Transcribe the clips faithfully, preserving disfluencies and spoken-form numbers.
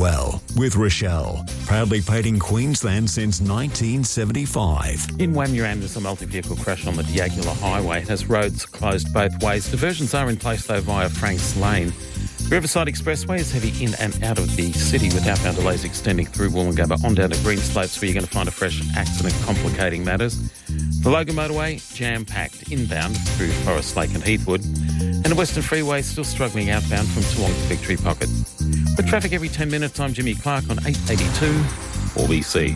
well with Rochelle, proudly painting Queensland since nineteen seventy-five. In Wamuran, there's a multi-vehicle crash on the Diagula Highway. It has roads closed both ways. Diversions are in place, though, via Franks Lane. Riverside Expressway is heavy in and out of the city with outbound delays extending through Wollongabba on down to Green Slopes, where you're going to find a fresh accident complicating matters. The Logan Motorway, jam-packed inbound through Forest Lake and Heathwood. And the Western Freeway still struggling outbound from Toowong to Victory Pocket. With traffic every ten minutes, I'm Jimmy Clark on eight eighty-two four B C.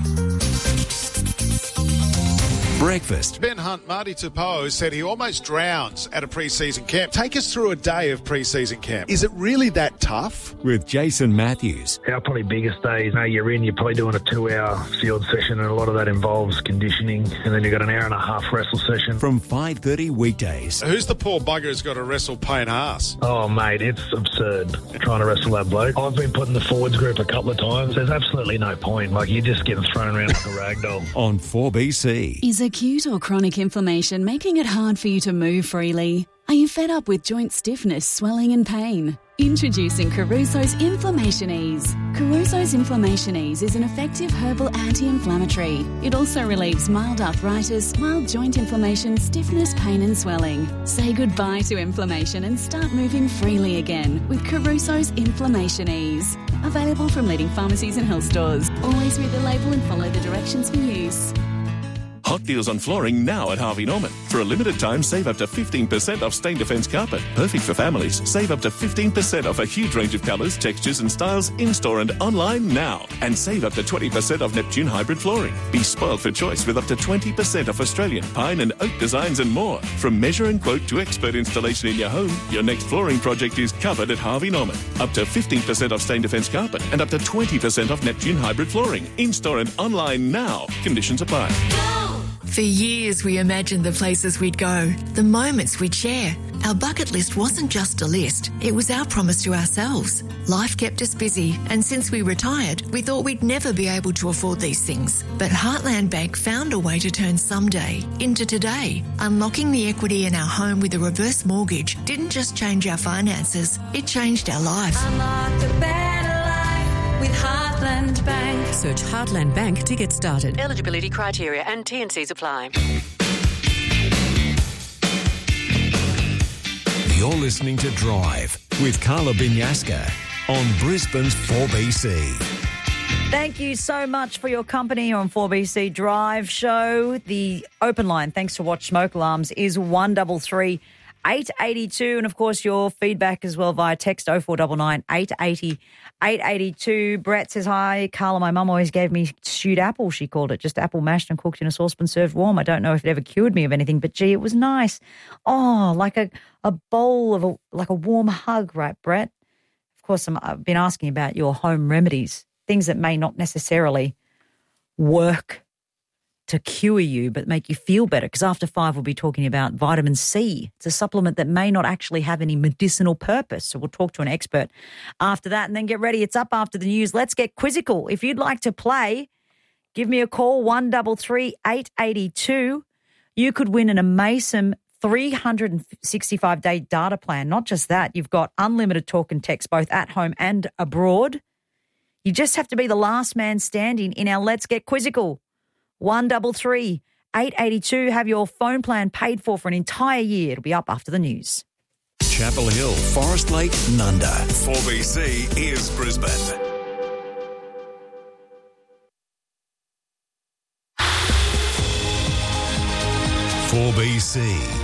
Breakfast. Ben Hunt, Marty Tupou, said he almost drowns at a pre-season camp. Take us through a day of pre-season camp. Is it really that tough? With Jason Matthews. Our probably biggest days, you know, you're in, you're probably doing a two-hour field session, and a lot of that involves conditioning, and then you've got an hour and a half wrestle session. From five thirty weekdays. Who's the poor bugger who's got to wrestle Payne Haas? Oh, mate, it's absurd trying to wrestle that bloke. I've been put in the forwards group a couple of times. There's absolutely no point. Like, you're just getting thrown around like a rag doll. On four B C. Is acute or chronic inflammation making it hard for you to move freely? Are you fed up with joint stiffness, swelling and pain? Introducing Caruso's Inflammation Ease. Caruso's Inflammation Ease is an effective herbal anti-inflammatory. It also relieves mild arthritis, mild joint inflammation, stiffness, pain and swelling. Say goodbye to inflammation and start moving freely again with Caruso's Inflammation Ease. Available from leading pharmacies and health stores. Always read the label and follow the directions for use. Hot deals on flooring now at Harvey Norman. For a limited time, save up to fifteen percent off Stain Defence carpet. Perfect for families. Save up to fifteen percent off a huge range of colours, textures and styles in-store and online now. And save up to twenty percent off Neptune hybrid flooring. Be spoiled for choice with up to twenty percent off Australian pine and oak designs and more. From measure and quote to expert installation in your home, your next flooring project is covered at Harvey Norman. Up to fifteen percent off Stain Defence carpet and up to twenty percent off Neptune hybrid flooring. In-store and online now. Conditions apply. For years, we imagined the places we'd go, the moments we'd share. Our bucket list wasn't just a list, it was our promise to ourselves. Life kept us busy, and since we retired, we thought we'd never be able to afford these things. But Heartland Bank found a way to turn someday into today. Unlocking the equity in our home with a reverse mortgage didn't just change our finances, it changed our life. Unlock the better life with Heartland Bank. Search Heartland Bank to get started. Eligibility criteria and T and Cs apply. You're listening to Drive with Carla Binyaska on Brisbane's four B C. Thank you so much for your company on four B C Drive Show. The open line, thanks to Watch Smoke Alarms, is one three three, eight eight two. And, of course, your feedback as well via text oh four nine nine, eight eight oh, eight eight two. Brett says, hi, Carla, my mum always gave me stewed apple, she called it, just apple mashed and cooked in a saucepan served warm. I don't know if it ever cured me of anything, but, gee, it was nice. Oh, like a, a bowl of a, like a warm hug, right, Brett? Of course, I'm, I've been asking about your home remedies, things that may not necessarily work to cure you but make you feel better, because after five we'll be talking about vitamin C. It's a supplement that may not actually have any medicinal purpose, so we'll talk to an expert after that. And then get ready, it's up after the news. Let's get quizzical. If you'd like to play, give me a call, one three three, eight eight two. You could win an amazing three hundred sixty-five day data plan. Not just that, you've got unlimited talk and text both at home and abroad. You just have to be the last man standing in our Let's Get Quizzical. one three three, eight eight two. Have your phone plan paid for for an entire year. It'll be up after the news. Chapel Hill, Forest Lake, Nunda. four B C is Brisbane. four B C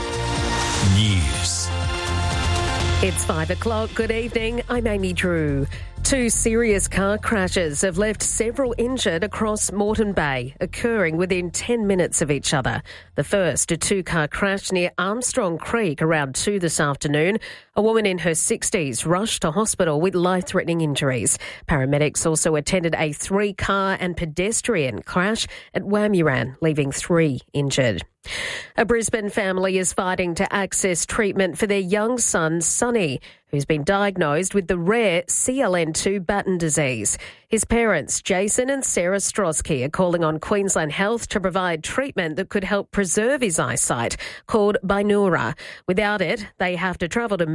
News. It's five o'clock. Good evening. I'm Amy Drew. Two serious car crashes have left several injured across Moreton Bay, occurring within ten minutes of each other. The first, a two-car crash near Armstrong Creek around two this afternoon. A woman in her sixties rushed to hospital with life-threatening injuries. Paramedics also attended a three-car and pedestrian crash at Wamuran, leaving three injured. A Brisbane family is fighting to access treatment for their young son, Sonny, who's been diagnosed with the rare C L N two Batten disease. His parents, Jason and Sarah Strosky, are calling on Queensland Health to provide treatment that could help preserve his eyesight, called Binura. Without it, they have to travel to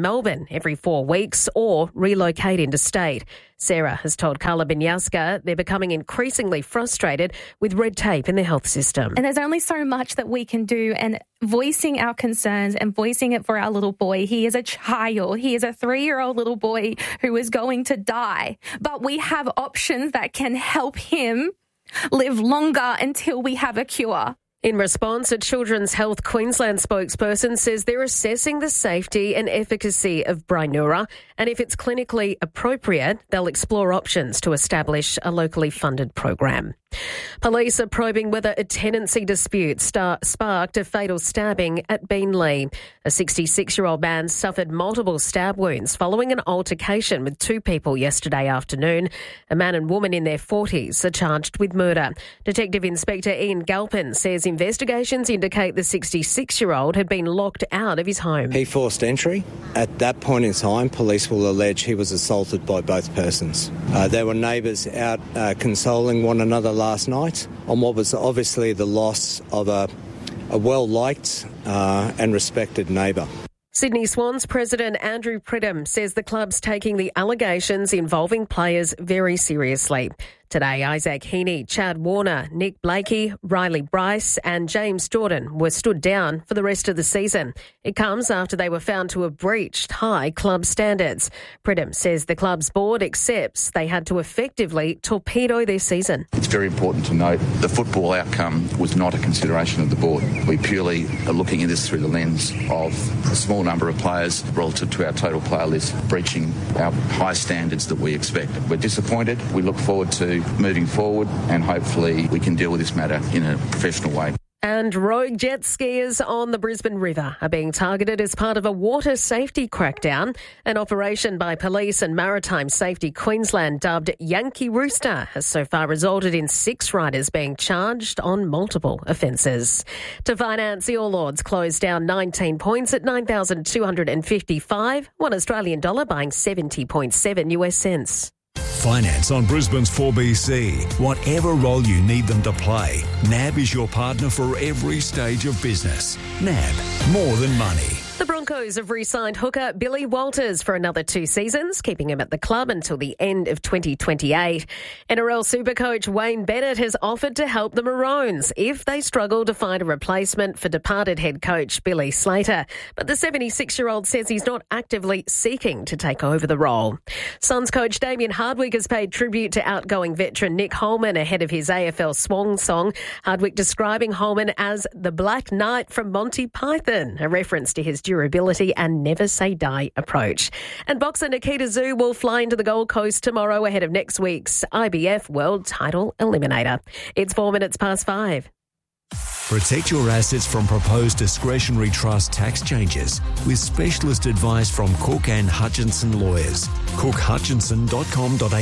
Melbourne every four weeks or relocate interstate. Sarah has told Carla Binyaska they're becoming increasingly frustrated with red tape in the health system. And there's only so much that we can do, and voicing our concerns and voicing it for our little boy. He is a child. He is a three-year-old little boy who is going to die. But we have options that can help him live longer until we have a cure. In response, a Children's Health Queensland spokesperson says they're assessing the safety and efficacy of Brineura, and if it's clinically appropriate, they'll explore options to establish a locally funded program. Police are probing whether a tenancy dispute star- sparked a fatal stabbing at Beenleigh. A sixty-six-year-old man suffered multiple stab wounds following an altercation with two people yesterday afternoon. A man and woman in their forties are charged with murder. Detective Inspector Ian Galpin says investigations indicate the sixty-six-year-old had been locked out of his home. He forced entry. At that point in time, police will allege he was assaulted by both persons. Uh, there were neighbours out uh, consoling one another last night on what was obviously the loss of a, a well-liked uh, and respected neighbour. Sydney Swans President Andrew Pridham says the club's taking the allegations involving players very seriously. Today, Isaac Heaney, Chad Warner, Nick Blakey, Riley Bryce and James Jordan were stood down for the rest of the season. It comes after they were found to have breached high club standards. Pridham says the club's board accepts they had to effectively torpedo their season. It's very important to note the football outcome was not a consideration of the board. We purely are looking at this through the lens of a small number of players relative to our total player list breaching our high standards that we expect. We're disappointed. We look forward to moving forward and hopefully we can deal with this matter in a professional way. And rogue jet skiers on the Brisbane River are being targeted as part of a water safety crackdown. An operation by Police and Maritime Safety Queensland dubbed Yankee Rooster has so far resulted in six riders being charged on multiple offences. To finance, the All Ords closed down nineteen points at nine thousand two hundred fifty-five, one Australian dollar buying seventy point seven US cents. Finance on Brisbane's four B C. Whatever role you need them to play, N A B is your partner for every stage of business. N A B, more than money. The Broncos have re-signed hooker Billy Walters for another two seasons, keeping him at the club until the end of twenty twenty-eight. N R L Supercoach Wayne Bennett has offered to help the Maroons if they struggle to find a replacement for departed head coach Billy Slater. But the seventy-six-year-old says he's not actively seeking to take over the role. Suns coach Damien Hardwick has paid tribute to outgoing veteran Nick Holman ahead of his A F L swan song. Hardwick describing Holman as the Black Knight from Monty Python, a reference to his durability and never say die approach. And boxer Nikita Zhu will fly into the Gold Coast tomorrow ahead of next week's I B F World Title Eliminator. It's four minutes past five. Protect your assets from proposed discretionary trust tax changes with specialist advice from Cook and Hutchinson Lawyers. cook hutchinson dot com dot a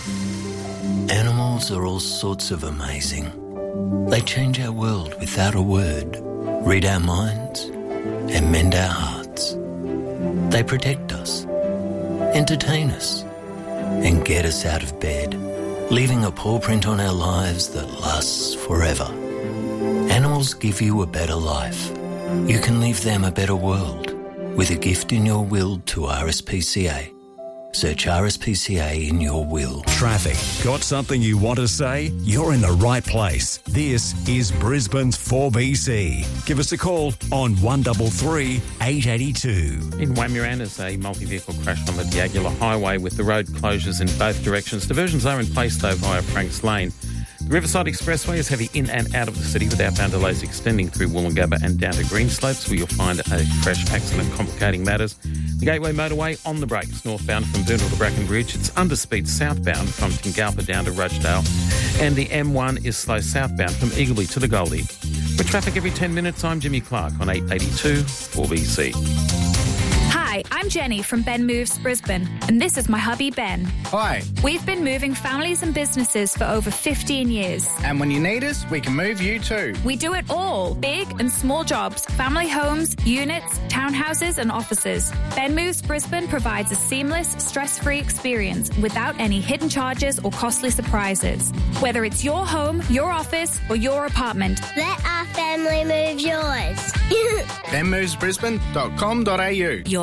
u. Animals are all sorts of amazing. They change our world without a word, read our minds, and mend our hearts. They protect us, entertain us, and get us out of bed, leaving a paw print on our lives that lasts forever. Animals give you a better life. You can leave them a better world with a gift in your will to R S P C A. Search R S P C A in your will. Traffic. Got something you want to say? You're in the right place. This is Brisbane's four B C. Give us a call on one three three, eight eight two. In Wamurandas, a multi-vehicle crashed on the Diagula Highway with the road closures in both directions. Diversions are in place, though, via Franks Lane. The Riverside Expressway is heavy in and out of the city with outbound delays extending through Woolloongabba and down to Greenslopes, where you'll find a fresh accident complicating matters. The Gateway Motorway on the brakes northbound from Boondall to Brackenbridge. It's underspeed southbound from Tingalpa down to Rochdale. And the M one is slow southbound from Eagleby to the Goldie. With traffic every ten minutes, I'm Jimmy Clark on eight eighty-two four B C. Hi, I'm Jenny from Ben Moves Brisbane, and this is my hubby Ben. Hi. We've been moving families and businesses for over fifteen years. And when you need us, we can move you too. We do it all, big and small jobs, family homes, units, townhouses and offices. Ben Moves Brisbane provides a seamless, stress-free experience without any hidden charges or costly surprises. Whether it's your home, your office or your apartment. Let our family move yours. ben moves brisbane dot com dot a u. Your happy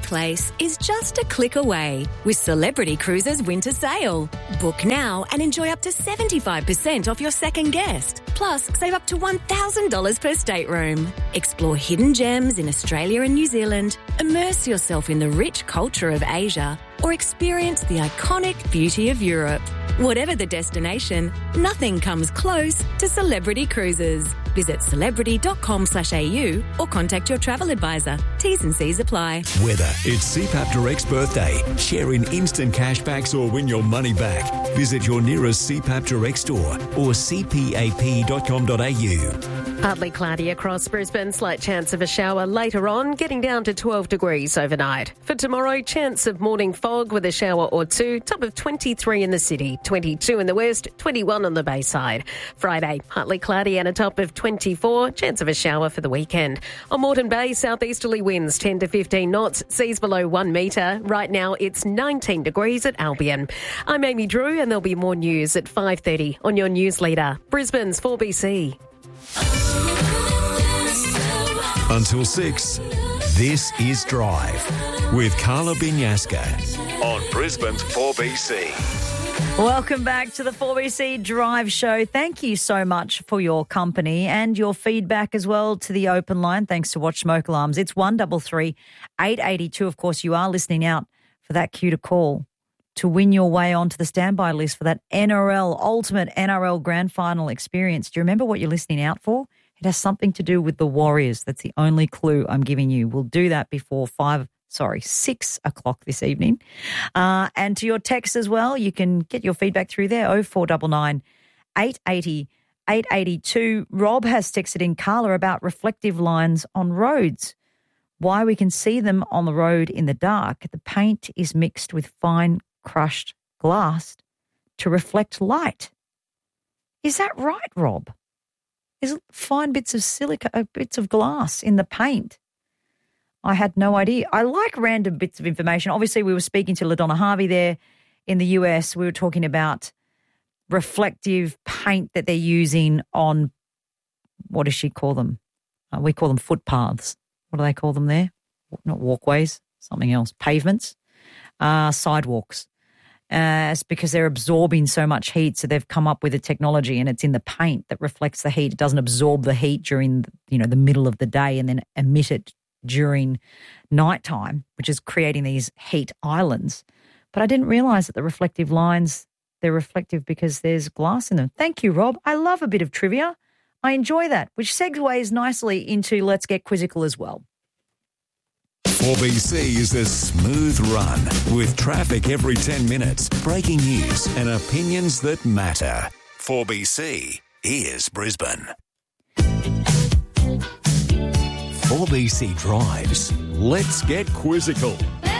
place is just a click away with Celebrity Cruises Winter Sale. Book now and enjoy up to seventy-five percent off your second guest. Plus, save up to one thousand dollars per stateroom. Explore hidden gems in Australia and New Zealand. Immerse yourself in the rich culture of Asia or experience the iconic beauty of Europe. Whatever the destination, nothing comes close to Celebrity Cruises. Visit celebrity.com slash AU or contact your travel advisor. T's and C's apply. Weather. It's C PAP Direct's birthday. Share in instant cashbacks or win your money back. Visit your nearest C PAP Direct store or c p a p dot com dot a u. Partly cloudy across Brisbane, slight chance of a shower later on, getting down to twelve degrees overnight. For tomorrow, chance of morning fog with a shower or two, top of twenty-three in the city, twenty-two in the west, twenty-one on the Bayside. Friday, partly cloudy and a top of twenty-four, chance of a shower for the weekend. On Moreton Bay, southeasterly winds ten to fifteen knots, seas below one metre. Right now, it's nineteen degrees at Albion. I'm Amy Drew and there'll be more news at five thirty on your news leader, Brisbane's four B C. Until six, this is Drive with Carla Binyaska on Brisbane's four B C. Welcome back to the four B C Drive Show. Thank you so much for your company and your feedback as well to the open line. Thanks to Watch Smoke Alarms. It's one three three, eight eight two. Of course, you are listening out for that cue to call to win your way onto the standby list for that N R L, ultimate N R L grand final experience. Do you remember what you're listening out for? It has something to do with the Warriors. That's the only clue I'm giving you. We'll do that before five, sorry, six o'clock this evening. Uh, and to your text as well, you can get your feedback through there, oh four nine nine, eight eight oh, eight eight two. Rob has texted in Carla about reflective lines on roads. Why we can see them on the road in the dark. The paint is mixed with fine crushed glass to reflect light. Is that right, Rob? There's fine bits of silica, uh, bits of glass in the paint. I had no idea. I like random bits of information. Obviously, we were speaking to LaDonna Harvey there in the U S. We were talking about reflective paint that they're using on, what does she call them? Uh, we call them footpaths. What do they call them there? Not walkways, something else. Pavements, uh, sidewalks. Uh, it's because they're absorbing so much heat, so they've come up with a technology, and it's in the paint that reflects the heat. It doesn't absorb the heat during, you know, the middle of the day and then emit it during nighttime, which is creating these heat islands. But I didn't realise that the reflective lines, they're reflective because there's glass in them. Thank you, Rob. I love a bit of trivia. I enjoy that, which segues nicely into Let's Get Quizzical as well. four B C is a smooth run with traffic every ten minutes, breaking news and opinions that matter. four B C is Brisbane. four B C drives. Let's get quizzical.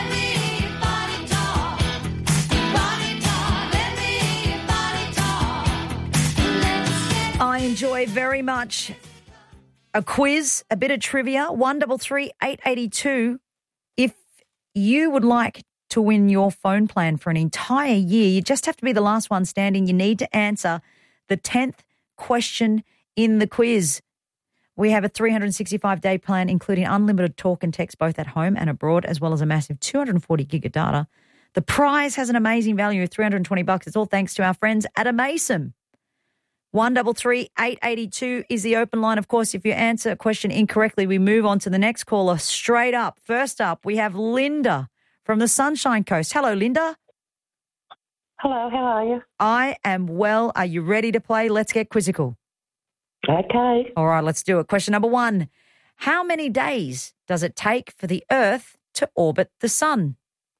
I enjoy very much a quiz, a bit of trivia, one three three, eight eight two. If you would like to win your phone plan for an entire year, you just have to be the last one standing. You need to answer the tenth question in the quiz. We have a three hundred sixty-five day plan, including unlimited talk and text both at home and abroad, as well as a massive two hundred forty gig of data. The prize has an amazing value of three hundred twenty bucks. It's all thanks to our friends at Amasim. one three three, eight eight two is the open line. Of course, if you answer a question incorrectly, we move on to the next caller straight up. First up, we have Linda from the Sunshine Coast. Hello, Linda. Hello, how are you? I am well. Are you ready to play? Let's get quizzical. Okay. All right, let's do it. Question number one. How many days does it take for the Earth to orbit the sun?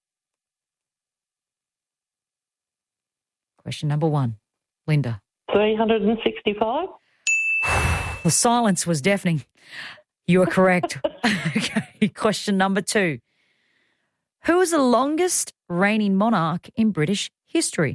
Question number one. Linda. three hundred sixty-five. The silence was deafening. You are correct. Okay. Question number two. Who is the longest reigning monarch in British history?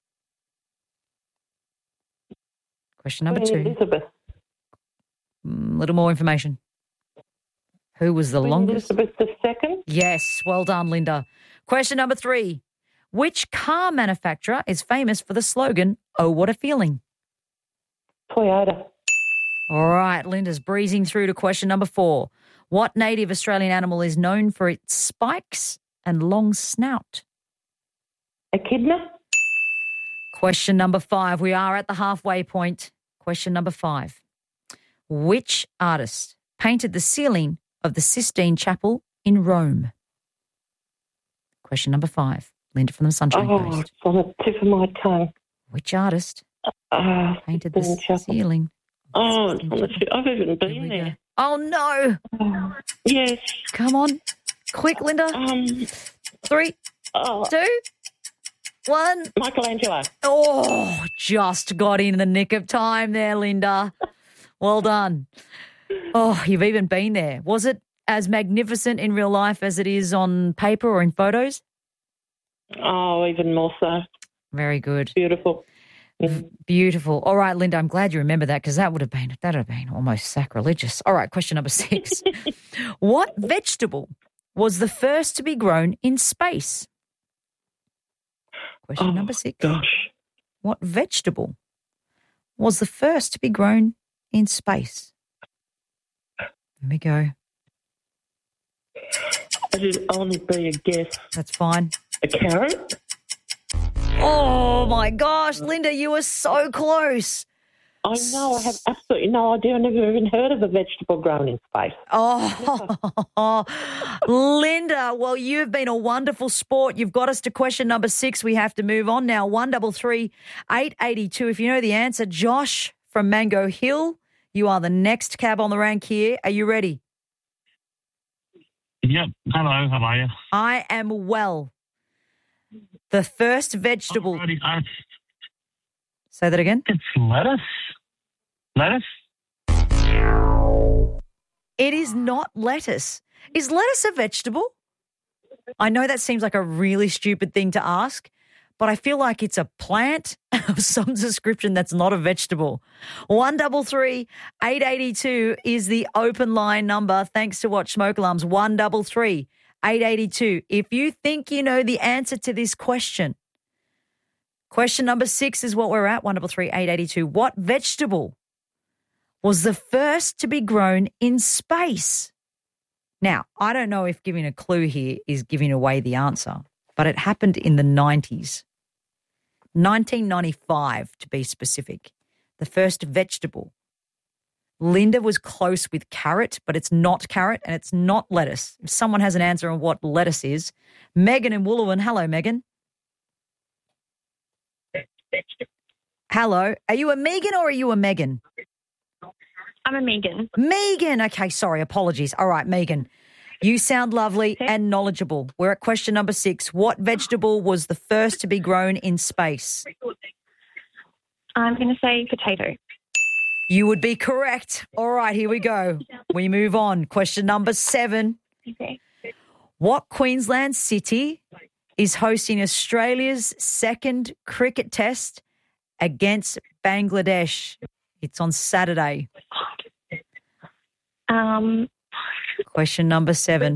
Question number Queen two. Elizabeth. A little more information. Who was the Queen longest? Elizabeth the Second. Yes, well done, Linda. Question number three. Which car manufacturer is famous for the slogan, "Oh, what a feeling"? Toyota. All right, Linda's breezing through to question number four. What native Australian animal is known for its spikes and long snout? Echidna. Question number five. We are at the halfway point. Question number five. Which artist painted the ceiling of the Sistine Chapel in Rome? Question number five. Linda from the Sunshine Oh, Coast. it's on the tip of my tongue. Which artist uh, painted the Sistine Chapel. ceiling? Oh, it's on the tip. I've even been there. Oh, no. Oh, yes. Come on. Quick, Linda. Um, Three, oh, two, one. Michelangelo. Oh, just got in the nick of time there, Linda. Well done. Oh, you've even been there. Was it as magnificent in real life as it is on paper or in photos? Oh, even more so. Very good. Beautiful. Mm. Beautiful. All right, Linda, I'm glad you remember that because that would have been that would have been almost sacrilegious. All right, question number six. What vegetable was the first to be grown in space? Question oh, number six. Gosh. What vegetable was the first to be grown in space? There we go. It'd only be a guess. That's fine. A carrot? Oh, my gosh. Linda, you were so close. I know. I have absolutely no idea. I've never even heard of a vegetable grown in space. Oh, Linda, well, you've been a wonderful sport. You've got us to question number six. We have to move on now. one double three, eight eighty-two. If you know the answer, Josh from Mango Hill, you are the next cab on the rank here. Are you ready? Yep. Hello, how are you? I am well. The first vegetable. Alrighty, uh, Say that again. It's lettuce. Lettuce? It is not lettuce. Is lettuce a vegetable? I know that seems like a really stupid thing to ask, but I feel like it's a plant of some description that's not a vegetable. one double three, eight eighty-two is the open line number. Thanks to Watch Smoke Alarms. one double three, eight eighty-two. If you think you know the answer to this question, question number six is what we're at. one double three, eight eighty-two. What vegetable was the first to be grown in space? Now, I don't know if giving a clue here is giving away the answer, but it happened in the nineties. nineteen ninety-five, to be specific. The first vegetable. Linda was close with carrot, but it's not carrot and it's not lettuce. If someone has an answer on what lettuce is, Megan in Wooloowin. Hello, Megan. Hello. Are you a Megan or are you a Megan? I'm a Megan. Megan. Okay, sorry. Apologies. All right, Megan. You sound lovely and knowledgeable. We're at question number six. What vegetable was the first to be grown in space? I'm going to say potato. You would be correct. All right, here we go. We move on. Question number seven. Okay. What Queensland city is hosting Australia's second cricket test against Bangladesh? It's on Saturday. Um, Question number seven.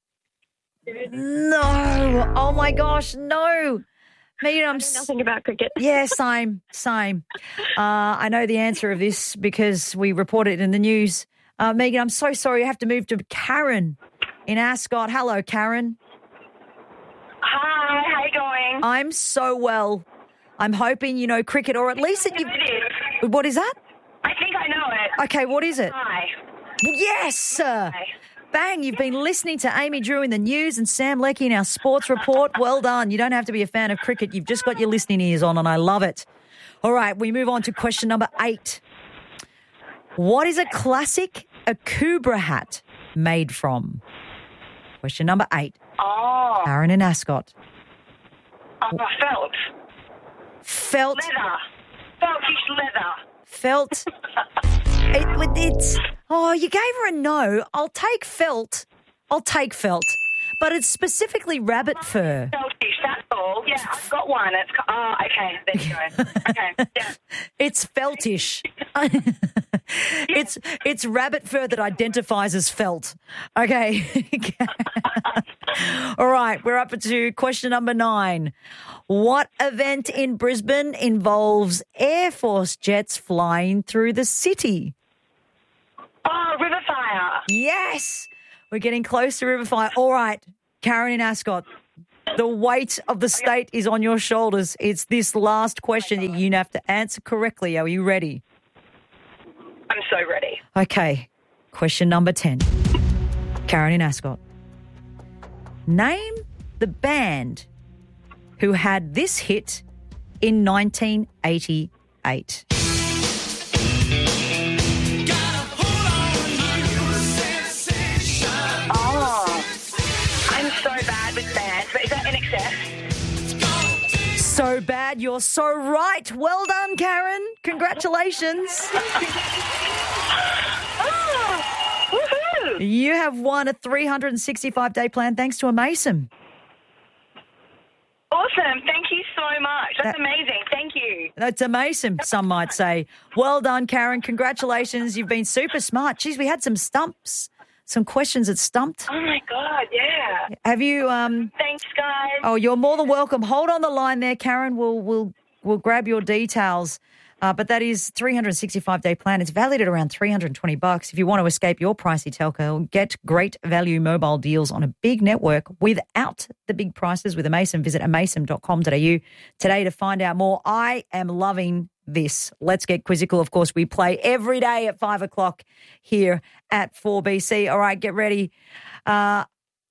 No. Oh, my gosh, no. Megan, I'm I know nothing about cricket. Yeah, same, same. Uh, I know the answer of this because we reported it in the news. Uh, Megan, I'm so sorry. I have to move to Karen in Ascot. Hello, Karen. Hi, how you going? I'm so well. I'm hoping you know cricket, or at least that you. What is that? I think I know it. Okay, what is it? Hi. Yes. Uh, bang, you've been listening to Amy Drew in the news and Sam Leckie in our sports report. Well done. You don't have to be a fan of cricket. You've just got your listening ears on, and I love it. All right, we move on to question number eight. What is a classic Akubra hat made from? Question number eight. Oh. Karen in Ascot. Oh, felt. Felt. Leather. Feltish leather. Felt. it, it's, oh, you gave her a no. I'll take felt. I'll take felt. But it's specifically rabbit fur. Feltish, that's all. Yeah, I've got one. It's, oh, okay, there you go. Okay, yeah. It's feltish. it's it's rabbit fur that identifies as felt. Okay. All right, we're up to question number nine. What event in Brisbane involves Air Force jets flying through the city? Oh, River Fire. Yes. We're getting close to River Fire. All right, Karen in Ascot, the weight of the state is on your shoulders. It's this last question that you have to answer correctly. Are you ready? I'm so ready. Okay, question number ten. Karen in Ascot. Name the band who had this hit in nineteen eighty-eight. Oh, I'm so bad with bands, but is that In Excess? So bad, you're so right. Well done, Karen. Congratulations. Oh, woohoo! You have won a three hundred sixty-five day plan thanks to a Mason. Awesome. Thank you so much. That's That- amazing. Thank you. That's amazing, some might say. Well done, Karen. Congratulations. You've been super smart. Geez, we had some stumps, some questions that stumped. Oh, my God, yeah. Have you... um? Thanks, guys. Oh, you're more than welcome. Hold on the line there, Karen. We'll we'll we'll grab your details. Uh, but that is three hundred sixty-five day plan. It's valued at around three hundred twenty bucks. If you want to escape your pricey telco, get great value mobile deals on a big network without the big prices with a Mason. Visit a mason dot com dot a u today to find out more. I am loving this. Let's get quizzical. Of course, we play every day at five o'clock here at four B C. All right, get ready. Uh,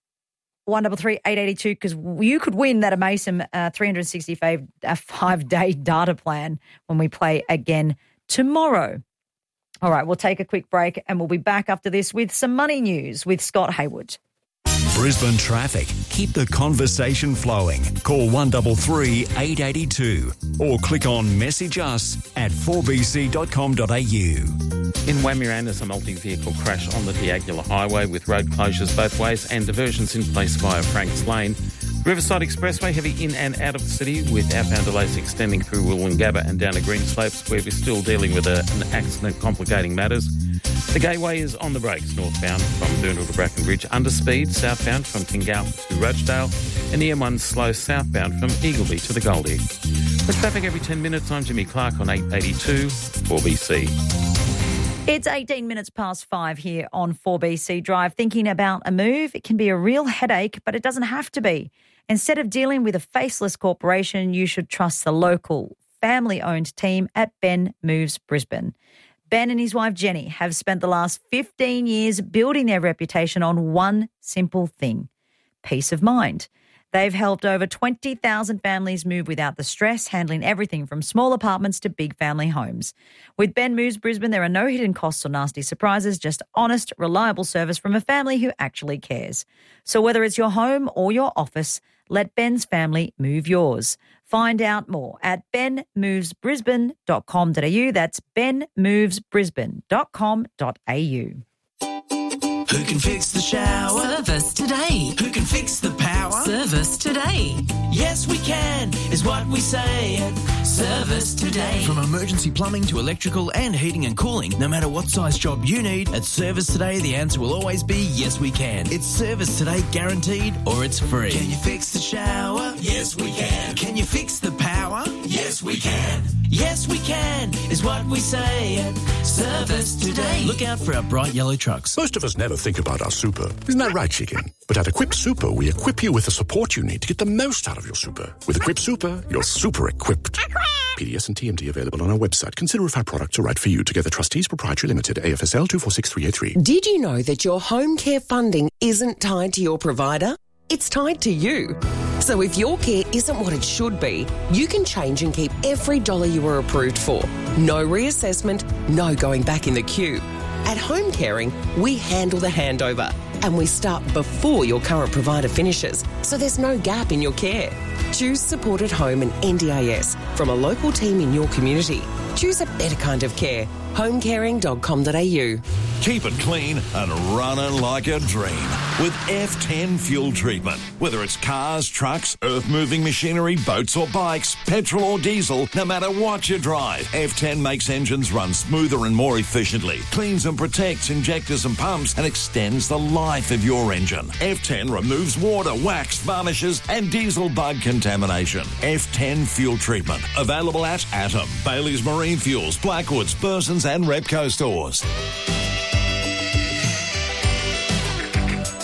One double three eight eighty two because you could win that amazing uh, three hundred sixty-five uh, five day data plan when we play again tomorrow. All right, we'll take a quick break and we'll be back after this with some money news with Scott Hayward. Brisbane traffic. Keep the conversation flowing. Call one three three eight eight two or click on message us at four b c dot com dot a u. In Wamuran, there's a multi-vehicle crash on the Diagula Highway with road closures both ways and diversions in place via Franks Lane. Riverside Expressway, heavy in and out of the city with outbound delays extending through Wollongabba and down to Greenslopes, where we're still dealing with a, an accident complicating matters. The Gateway is on the brakes northbound from Boonville to Brackenridge, under speed southbound from Tingalpa to Rochedale, and the M one slow southbound from Eagleby to the Goldie. For traffic every ten minutes, I'm Jimmy Clark on eight eighty-two four B C. It's eighteen minutes past five here on four B C Drive. Thinking about a move, it can be a real headache, but it doesn't have to be. Instead of dealing with a faceless corporation, you should trust the local, family-owned team at Ben Moves Brisbane. Ben and his wife Jenny have spent the last fifteen years building their reputation on one simple thing: peace of mind. They've helped over twenty thousand families move without the stress, handling everything from small apartments to big family homes. With Ben Moves Brisbane, there are no hidden costs or nasty surprises, just honest, reliable service from a family who actually cares. So whether it's your home or your office, let Ben's family move yours. Find out more at ben moves brisbane dot com dot a u. That's ben moves brisbane dot com dot a u. Who can fix the shower? Service today. Who can fix the power? Service today. Yes, we can, is what we say at Service Today. From emergency plumbing to electrical and heating and cooling, no matter what size job you need, at Service Today, the answer will always be yes, we can. It's Service Today guaranteed or it's free. Can you fix the shower? Yes, we can. Can you fix the power? Yes, we can. Yes, we can, is what we say at Service Today. Look out for our bright yellow trucks. Most of us never think about our super. Isn't that right, chicken? But at Equip Super, we equip you with the support you need to get the most out of your super. With Equip Super, you're super equipped. P D S and T M D available on our website. Consider if our products are right for you. Together Trustees Proprietary Limited, A F S L two four six three eight three. Did you know that your home care funding isn't tied to your provider? It's tied to you. So if your care isn't what it should be, you can change and keep every dollar you were approved for. No reassessment, no going back in the queue. At Home Caring, we handle the handover and we start before your current provider finishes, so there's no gap in your care. Choose Support at Home and N D I S from a local team in your community. Choose a better kind of care. home caring dot com dot a u. Keep it clean and running like a dream with F ten fuel treatment. Whether it's cars, trucks, earth-moving machinery, boats or bikes, petrol or diesel, no matter what you drive, F ten makes engines run smoother and more efficiently, cleans and protects injectors and pumps, and extends the life of your engine. F ten removes water, wax, varnishes and diesel bug contamination. F ten fuel treatment. Available at Atom, Bailey's Marine Fuels, Blackwoods, Burson's and Repco stores.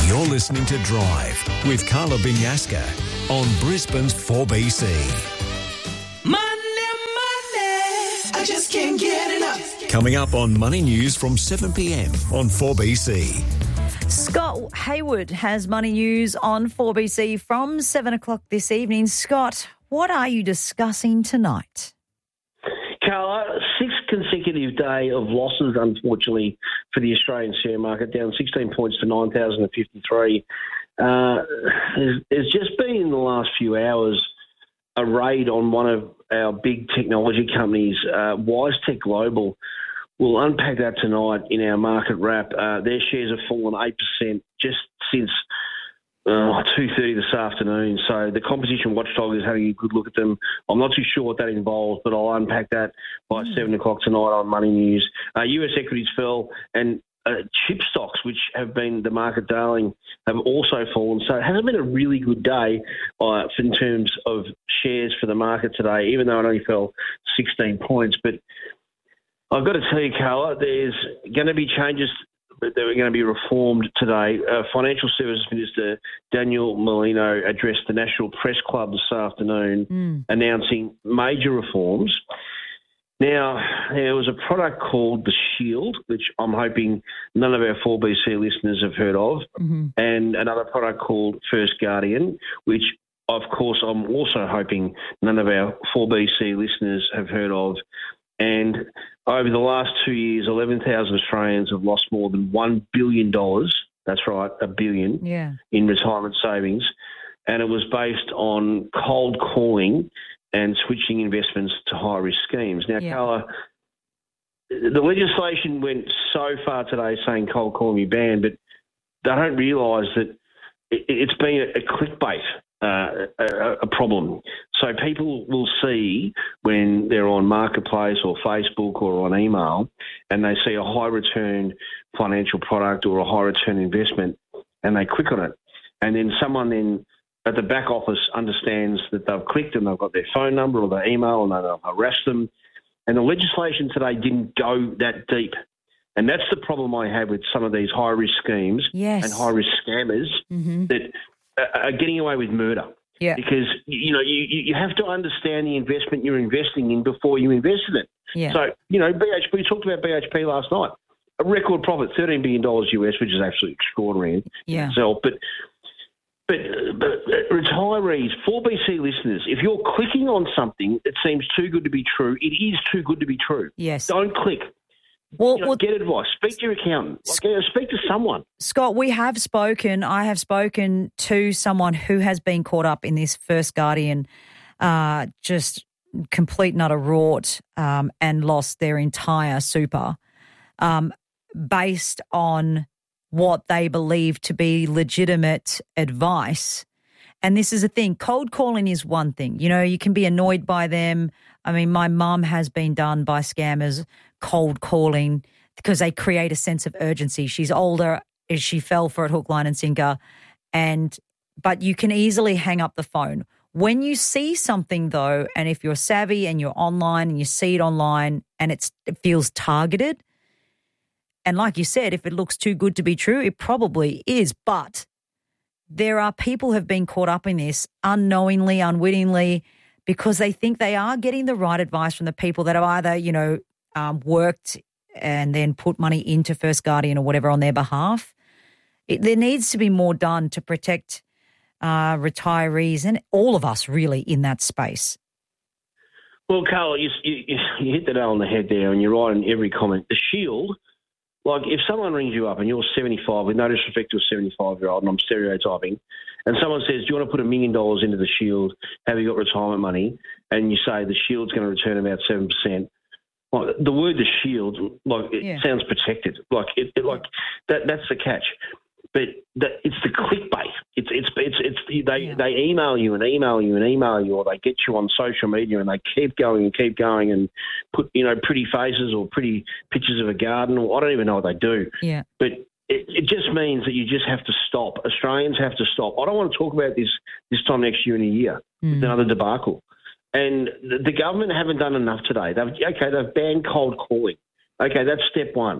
You're listening to Drive with Carla Binyaska on Brisbane's four B C. Money, money, I just can't get enough. Coming up on Money News from seven p m on four B C. Scott Hayward has Money News on four B C from seven o'clock this evening. Scott, what are you discussing tonight? Carla, sixth consecutive day of losses, unfortunately, for the Australian share market, down sixteen points to nine thousand fifty-three. Uh, there's, there's just been in the last few hours a raid on one of our big technology companies, uh, WiseTech Global. We'll unpack that tonight in our market wrap. Uh, their shares have fallen eight percent just since uh, two thirty this afternoon. So the competition watchdog is having a good look at them. I'm not too sure what that involves, but I'll unpack that by mm. seven o'clock tonight on Money News. Uh, U S equities fell, and uh, chip stocks, which have been the market darling, have also fallen. So it hasn't been a really good day uh, in terms of shares for the market today, even though it only fell sixteen points. But I've got to tell you, Carla, there's going to be changes that are going to be reformed today. Uh, Financial Services Minister Daniel Molino addressed the National Press Club this afternoon, mm. announcing major reforms. Now, there was a product called the Shield, which I'm hoping none of our four B C listeners have heard of, mm-hmm. and another product called First Guardian, which, of course, I'm also hoping none of our four B C listeners have heard of. And over the last two years, eleven thousand Australians have lost more than one billion dollars. That's right, a billion yeah. in retirement savings. And it was based on cold calling and switching investments to high-risk schemes. Now, yeah. Carla, the legislation went so far today saying cold calling be banned, but they don't realise that it, it's been a, a clickbait. Uh, a, a problem. So people will see when they're on Marketplace or Facebook or on email and they see a high return financial product or a high return investment and they click on it. And then someone then at the back office understands that they've clicked and they've got their phone number or their email and they'll harass them. And the legislation today didn't go that deep. And that's the problem I have with some of these high-risk schemes yes. and high-risk scammers mm-hmm. that are getting away with murder. Yeah. Because, you know, you, you have to understand the investment you're investing in before you invest in it. Yeah. So, you know, B H P, we talked about B H P last night. A record profit, thirteen billion dollars U S, which is absolutely extraordinary yeah. in itself. But, but, but retirees, four B C listeners, if you're clicking on something that seems too good to be true, it is too good to be true. Yes. Don't click. Well, you know, well, get advice. Speak to your accountant. Like, you know, speak to someone. Scott, we have spoken. I have spoken to someone who has been caught up in this First Guardian, uh, just complete and utter rort, um, and lost their entire super, um, based on what they believe to be legitimate advice. And this is a thing. Cold calling is one thing. You know, you can be annoyed by them. I mean, my mum has been done by scammers cold calling because they create a sense of urgency. She's older, she fell for it hook, line and sinker, and but you can easily hang up the phone. When you see something, though, and if you're savvy and you're online and you see it online and it's, it feels targeted, and like you said, if it looks too good to be true, it probably is, but there are people who have been caught up in this unknowingly, unwittingly, because they think they are getting the right advice from the people that have either, you know, um, worked and then put money into First Guardian or whatever on their behalf. It, there needs to be more done to protect uh, retirees and all of us really in that space. Well, Carl, you, you, you hit the nail on the head there and you're right in every comment. The Shield, like if someone rings you up and you're seventy-five, with no disrespect to a seventy-five-year-old, and I'm stereotyping, and someone says, do you want to put a million dollars into the Shield? Have you got retirement money? And you say the Shield's going to return about seven percent. Like, the word the Shield, like it yeah. sounds protected. Like it, it, like that. That's the catch. But that, it's the clickbait. It's it's it's it's they yeah. they email you and email you and email you, or they get you on social media and they keep going and keep going and put you know pretty faces or pretty pictures of a garden, or I don't even know what they do. Yeah. But it, it just means that you just have to stop. Australians have to stop. I don't want to talk about this this time next year in a year. Mm. It's another debacle. And the, the government haven't done enough today. They've okay, they've banned cold calling. Okay, that's step one.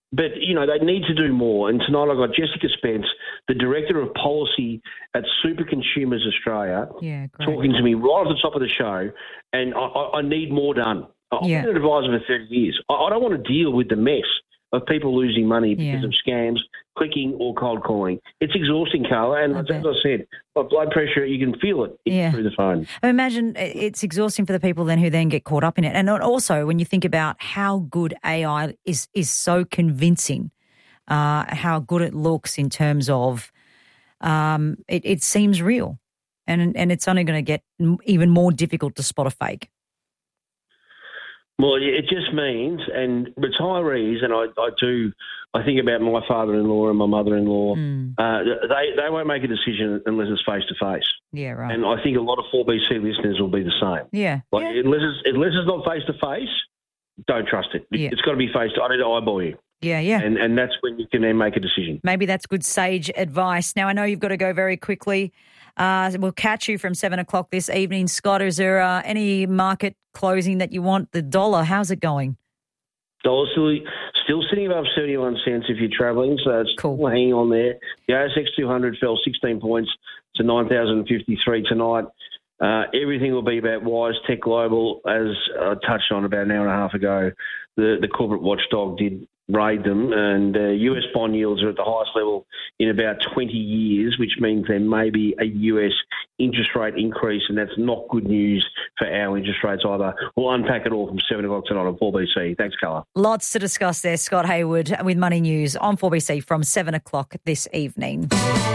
But, you know, they need to do more. And tonight I've got Jessica Spence, the Director of Policy at Super Consumers Australia, yeah, great. talking to me right at the top of the show, and I, I, I need more done. I've Yeah. been an advisor for thirty years. I, I don't want to deal with the mess of people losing money because Yeah. of scams, clicking or cold calling. It's exhausting, Carla, and as I said, my blood pressure, you can feel it Yeah. through the phone. I imagine it's exhausting for the people then who then get caught up in it. And also when you think about how good A I is is so convincing, uh, how good it looks in terms of um, it, it seems real. And, and it's only going to get even more difficult to spot a fake. Well, it just means, and retirees, and I, I do, I think about my father-in-law and my mother-in-law, Mm. uh, they, they won't make a decision unless it's face-to-face. Yeah, right. And I think a lot of four B C listeners will be the same. Yeah. Like, unless, it's, unless it's not face-to-face, don't trust it. Yeah. It's got to be face-to-face. I need to eyeball you. Yeah, yeah. And, and that's when you can then make a decision. Maybe that's good sage advice. Now, I know you've got to go very quickly. Uh, we'll catch you from seven o'clock this evening. Scott, is there uh, any market closing that you want? The dollar, how's it going? Dollar still, still sitting above seventy-one cents if you're travelling, so it's cool. Still hanging on there. The A S X two hundred fell sixteen points to nine thousand fifty-three tonight. Uh, everything will be about WiseTech Global, as I touched on about an hour and a half ago. The, the corporate watchdog did raid them, and uh, U S bond yields are at the highest level in about twenty years, which means there may be a U S interest rate increase, and that's not good news for our interest rates either. We'll unpack it all from seven o'clock tonight on four B C. Thanks, Carla. Lots to discuss there. Scott Hayward with Money News on four B C from seven o'clock this evening.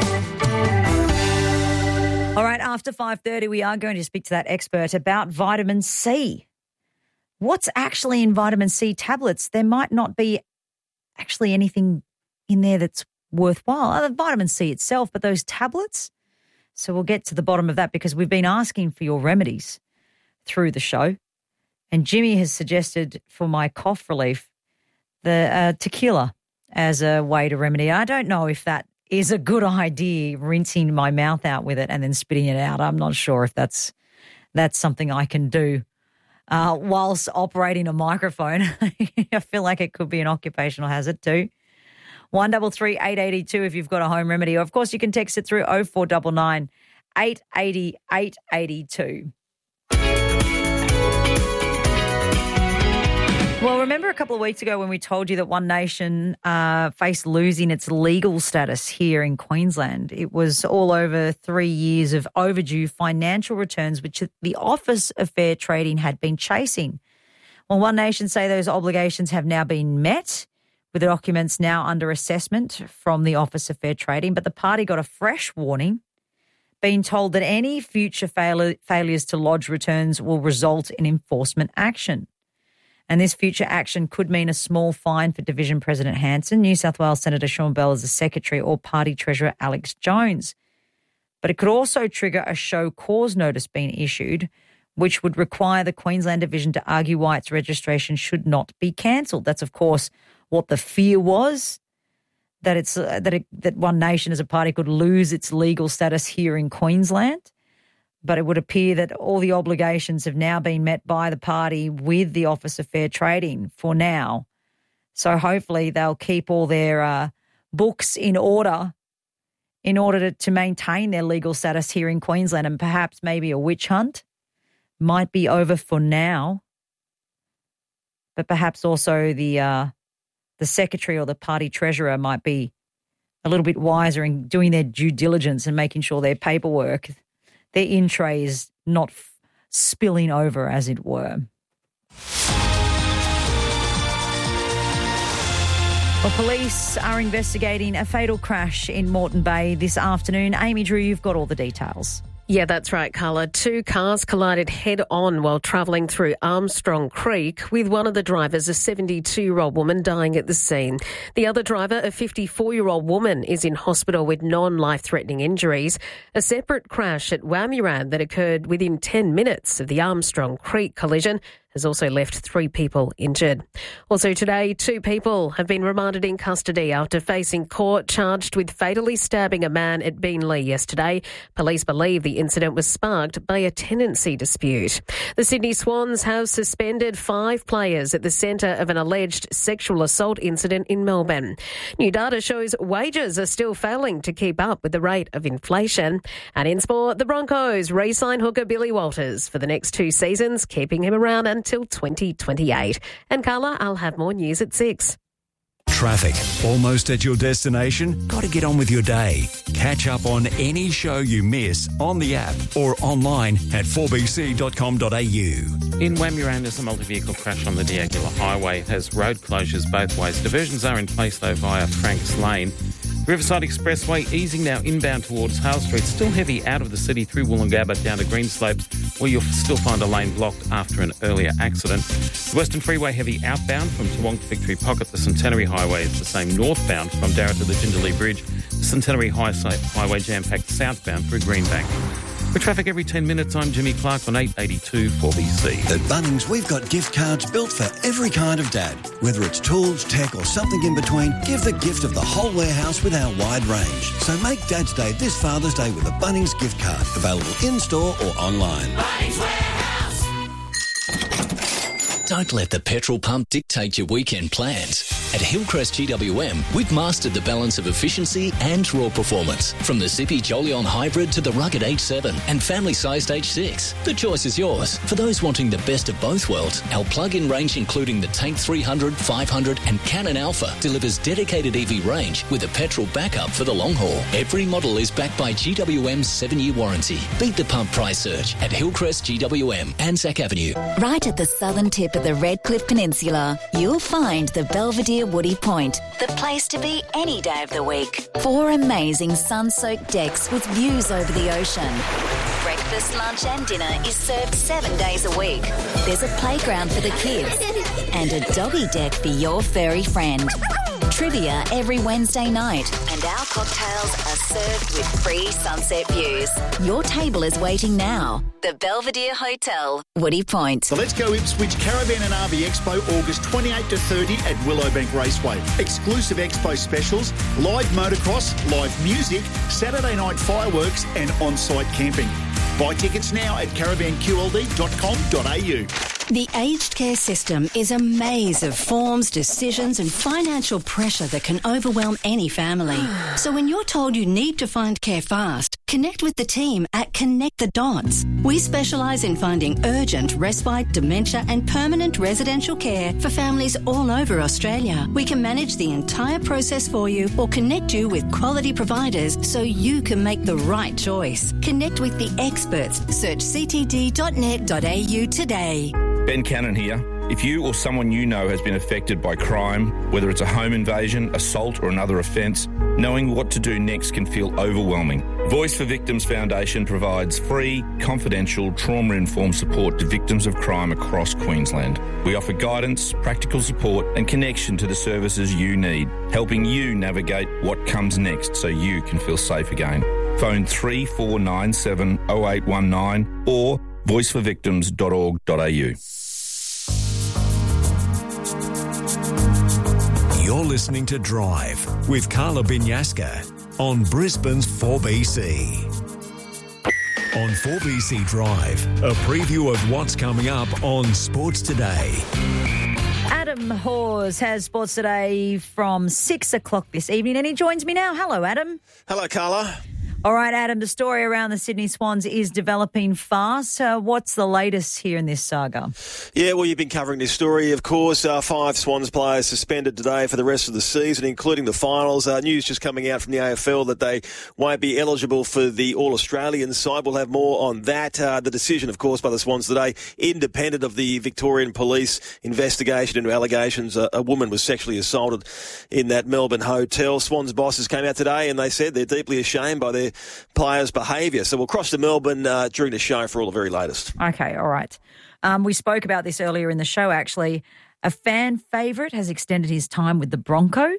All right, after five thirty, we are going to speak to that expert about vitamin C. What's actually in vitamin C tablets? There might not be actually anything in there that's worthwhile, other than vitamin C itself, but those tablets. So we'll get to the bottom of that because we've been asking for your remedies through the show. And Jimmy has suggested for my cough relief the uh, tequila as a way to remedy. I don't know if that is a good idea, rinsing my mouth out with it and then spitting it out. I'm not sure if that's that's something I can do uh, whilst operating a microphone. I feel like it could be an occupational hazard too. one double three eight eighty two if you've got a home remedy. Or of course, you can text it through oh four nine nine eight eight oh eight eight two. Well, remember a couple of weeks ago when we told you that One Nation uh, faced losing its legal status here in Queensland? It was all over three years of overdue financial returns, which the Office of Fair Trading had been chasing. Well, One Nation say those obligations have now been met, with the documents now under assessment from the Office of Fair Trading. But the party got a fresh warning, being told that any future fail- failures to lodge returns will result in enforcement action. And this future action could mean a small fine for Division President Hanson, New South Wales Senator Sean Bell as the Secretary, or Party Treasurer Alex Jones. But it could also trigger a show cause notice being issued, which would require the Queensland Division to argue why its registration should not be cancelled. That's, of course, what the fear was, that it's uh, that it, that One Nation as a party could lose its legal status here in Queensland. But it would appear that all the obligations have now been met by the party with the Office of Fair Trading for now. So hopefully they'll keep all their uh, books in order in order to, to maintain their legal status here in Queensland, and perhaps maybe a witch hunt might be over for now. But perhaps also the uh, the Secretary or the Party Treasurer might be a little bit wiser in doing their due diligence and making sure their paperwork, their in tray is not f- spilling over, as it were. Well, police are investigating a fatal crash in Moreton Bay this afternoon. Amy Drew, you've got all the details. Yeah, that's right, Carla. Two cars collided head-on while travelling through Armstrong Creek, with one of the drivers, a seventy-two-year-old woman, dying at the scene. The other driver, a fifty-four-year-old woman, is in hospital with non-life-threatening injuries. A separate crash at Wamirad that occurred within ten minutes of the Armstrong Creek collision has also left three people injured. Also today, two people have been remanded in custody after facing court charged with fatally stabbing a man at Beenleigh yesterday. Police believe the incident was sparked by a tenancy dispute. The Sydney Swans have suspended five players at the centre of an alleged sexual assault incident in Melbourne. New data shows wages are still failing to keep up with the rate of inflation. And in sport, the Broncos re-sign hooker Billy Walters for the next two seasons, keeping him around until twenty twenty-eight. And Carla, I'll have more news at six. Traffic. Almost at your destination? Got to get on with your day. Catch up on any show you miss on the app or online at four b c dot com dot a u. In Wamuran, there's a multi-vehicle crash on the Diagula Highway. It has road closures both ways. Diversions are in place, though, via Franks Lane. Riverside Expressway easing now inbound towards Hale Street. Still heavy out of the city through Woolloongabba down to Greenslopes, where you'll still find a lane blocked after an earlier accident. The Western Freeway heavy outbound from Toowong to Victory Pocket. The Centenary Highway is the same northbound from Darra to the Jindalee Bridge. The Centenary High Highway jam-packed southbound through Greenbank. For traffic every ten minutes, I'm Jimmy Clark on eight eighty-two four B C. At Bunnings, we've got gift cards built for every kind of dad. Whether it's tools, tech or something in between, give the gift of the whole warehouse with our wide range. So make Dad's Day this Father's Day with a Bunnings gift card. Available in-store or online. Bunnings Warehouse. Don't let the petrol pump dictate your weekend plans. At Hillcrest G W M, we've mastered the balance of efficiency and raw performance. From the zippy Jolion Hybrid to the rugged H seven and family-sized H six. The choice is yours. For those wanting the best of both worlds, our plug-in range including the Tank three hundred, five hundred and Cannon Alpha delivers dedicated E V range with a petrol backup for the long haul. Every model is backed by G W M's seven-year warranty. Beat the pump price surge at Hillcrest G W M, Anzac Avenue. Right at the southern tip of the Redcliffe Peninsula, you'll find the Belvedere Woody Point, the place to be any day of the week. Four amazing sun-soaked decks with views over the ocean. Breakfast, lunch and dinner is served seven days a week. There's a playground for the kids and a doggy deck for your furry friend. Trivia every Wednesday night, and our cocktails are served with free sunset views. Your table is waiting now. The Belvedere Hotel, Woody Point. The Let's Go Ipswich Caravan and R V Expo, August twenty-eighth to thirty at Willowbank Raceway. Exclusive expo specials, live motocross, live music, Saturday night fireworks and on-site camping. Buy tickets now at caravan q l d dot com dot a u. The aged care system is a maze of forms, decisions and financial pressure that can overwhelm any family. So when you're told you need to find care fast, connect with the team at Connect the Dots. We specialise in finding urgent, respite, dementia and permanent residential care for families all over Australia. We can manage the entire process for you or connect you with quality providers so you can make the right choice. Connect with the experts. Search c t d dot net dot a u today. Ben Cannon here. If you or someone you know has been affected by crime, whether it's a home invasion, assault or another offence, knowing what to do next can feel overwhelming. Voice for Victims Foundation provides free, confidential, trauma-informed support to victims of crime across Queensland. We offer guidance, practical support and connection to the services you need, helping you navigate what comes next so you can feel safe again. Phone three four nine seven oh eight one nine or voice for victims dot org dot a u. You're listening to Drive with Carla Binyaska on Brisbane's four B C. On four B C Drive, a preview of what's coming up on Sports Today. Adam Hawes has Sports Today from six o'clock this evening and he joins me now. Hello, Adam. Hello, Carla. All right, Adam, the story around the Sydney Swans is developing fast. Uh, what's the latest here in this saga? Yeah, well, you've been covering this story, of course. Uh, five Swans players suspended today for the rest of the season, including the finals. Uh, news just coming out from the A F L that they won't be eligible for the All-Australian side. We'll have more on that. Uh, the decision, of course, by the Swans today, independent of the Victorian Police investigation into allegations uh, a woman was sexually assaulted in that Melbourne hotel. Swans bosses came out today and they said they're deeply ashamed by their players' behaviour. So we'll cross to Melbourne uh, during the show for all the very latest. Okay, all right. Um, we spoke about this earlier in the show, actually. A fan favourite has extended his time with the Broncos.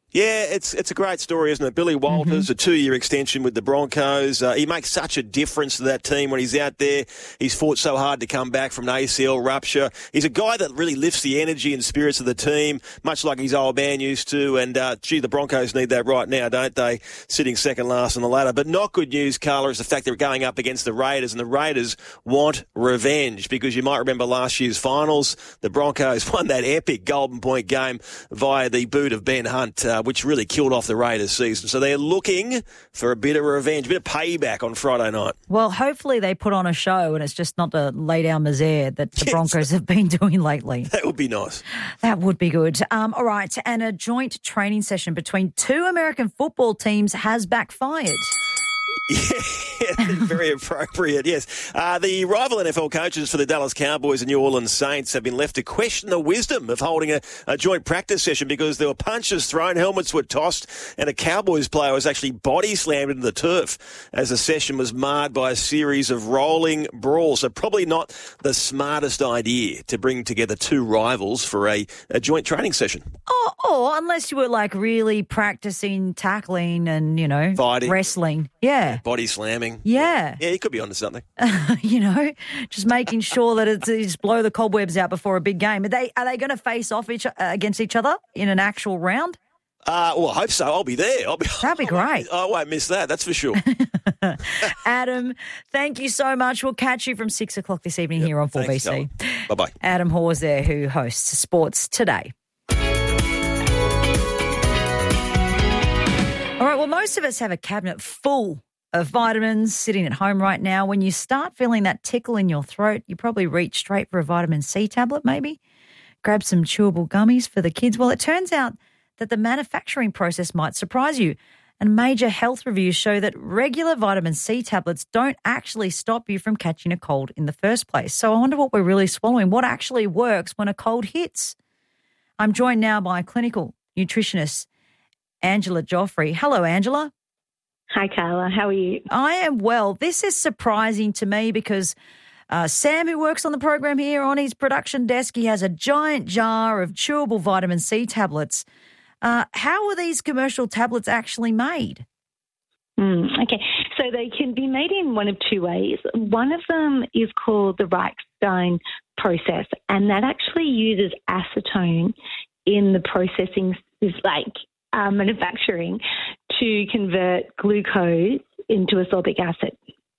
Yeah, it's it's a great story, isn't it? Billy Walters, Mm-hmm. a two-year extension with the Broncos. Uh, he makes such a difference to that team when he's out there. He's fought so hard to come back from an A C L rupture. He's a guy that really lifts the energy and spirits of the team, much like his old man used to. And, uh, gee, the Broncos need that right now, don't they? Sitting second last on the ladder. But not good news, Carla, is the fact they're going up against the Raiders, and the Raiders want revenge because you might remember last year's finals, the Broncos won that epic Golden Point game via the boot of Ben Hunt, uh, which really killed off the Raiders season. So they're looking for a bit of revenge, a bit of payback on Friday night. Well, hopefully they put on a show and it's just not the lay down misère that the Broncos have been doing lately. That would be nice. That would be good. Um, all right, and a joint training session between two American football teams has backfired. Yeah, very appropriate, yes. Uh, the rival N F L coaches for the Dallas Cowboys and New Orleans Saints have been left to question the wisdom of holding a, a joint practice session because there were punches thrown, helmets were tossed, and a Cowboys player was actually body slammed into the turf as the session was marred by a series of rolling brawls. So probably not the smartest idea to bring together two rivals for a, a joint training session. Or, or unless you were like really practicing tackling and, you know, Fighting. wrestling. Yeah. Body slamming. Yeah. Yeah, he could be onto something. you know, just making sure that it's just blow the cobwebs out before a big game. Are they are they going to face off each uh, against each other in an actual round? Uh, well, I hope so. I'll be there. I'll be. That'd be great. I won't miss that. That's for sure. Adam, thank you so much. We'll catch you from six o'clock this evening yep, here on four B C. Bye bye. Adam Hawes there, who hosts Sports Today. All right. Well, most of us have a cabinet full of vitamins sitting at home right now. When you start feeling that tickle in your throat, you probably reach straight for a vitamin C tablet maybe. Grab some chewable gummies for the kids. Well, it turns out that the manufacturing process might surprise you. And major health reviews show that regular vitamin C tablets don't actually stop you from catching a cold in the first place. So I wonder what we're really swallowing. What actually works when a cold hits? I'm joined now by clinical nutritionist Angela Joffrey. Hello, Angela. Hi, Carla. How are you? I am well. This is surprising to me because uh, Sam, who works on the program here, on his production desk, he has a giant jar of chewable vitamin C tablets. Uh, how are these commercial tablets actually made? Mm, okay, so they can be made in one of two ways. One of them is called the Reichstein process, and that actually uses acetone in the processing, is like uh, manufacturing, to convert glucose into ascorbic acid.